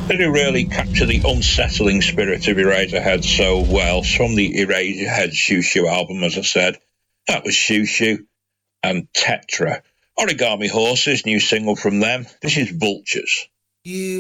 They do really capture the unsettling spirit of Eraserhead so well. From the Eraserhead Shoo Shoo album, as I said, that was Shoo Shoo and Tetra. Origami Horses, new single from them. This is Vultures. You